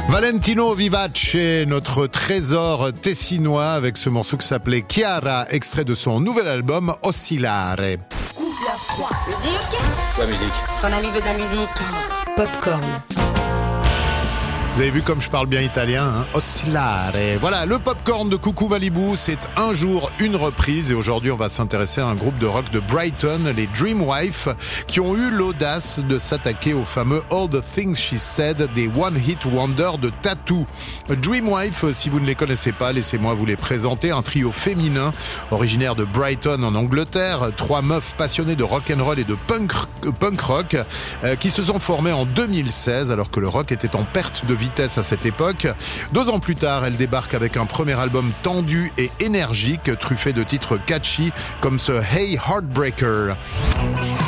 Valentino Vivace, notre trésor tessinois, avec ce morceau qui s'appelait Chiara, extrait de son nouvel album Oscillare. Musique ? La musique. Ton ami veut de la musique. Popcorn. Vous avez vu comme je parle bien italien, hein? Oscillare. Voilà, le popcorn de Coucou Malibu, c'est un jour une reprise. Et aujourd'hui, on va s'intéresser à un groupe de rock de Brighton, les Dreamwife, qui ont eu l'audace de s'attaquer au fameux All the Things She Said des One Hit Wonder de Tattoo. Dreamwife, si vous ne les connaissez pas, laissez-moi vous les présenter. Un trio féminin, originaire de Brighton en Angleterre. 3 meufs passionnées de rock'n'roll et de punk rock, qui se sont formées en 2016, alors que le rock était en perte de vitesse à cette époque. 2 ans plus tard, elle débarque avec un premier album tendu et énergique, truffé de titres catchy comme ce Hey Heartbreaker.